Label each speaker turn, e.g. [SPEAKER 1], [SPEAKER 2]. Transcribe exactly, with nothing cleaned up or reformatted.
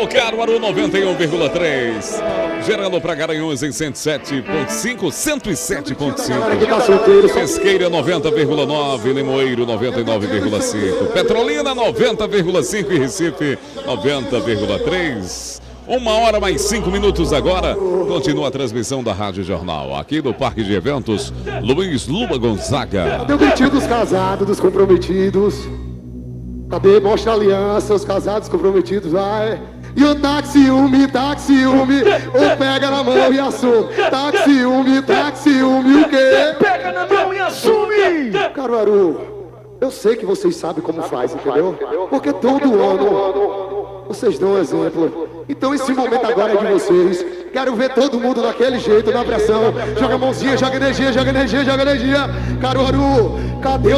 [SPEAKER 1] Caruaru noventa e um vírgula três. Gerando para Garanhuns em cento e sete ponto cinco, cento e sete ponto cinco. Pesqueira noventa vírgula nove, Limoeiro noventa e nove vírgula cinco. Petrolina noventa vírgula cinco e Recife noventa vírgula três. Uma hora mais cinco minutos agora. Continua a transmissão da Rádio Jornal. Aqui do Parque de Eventos, Luiz Lula Gonzaga.
[SPEAKER 2] Cadê o gritinho dos casados, dos comprometidos? Cadê? Mostra a aliança, os casados comprometidos, vai. E o taxiúme, taxiúme, ou pega na mão e assume. Taxiúme, taxiúme, o quê?
[SPEAKER 3] Pega na mão e assume!
[SPEAKER 2] Caruaru, eu sei que vocês sabem como faz, entendeu? Porque todo ano vocês dão um exemplo. Então esse momento agora é de vocês. Quero ver todo mundo daquele jeito, na pressão. Joga a mãozinha, joga energia, joga energia, joga energia. Caruaru, cadê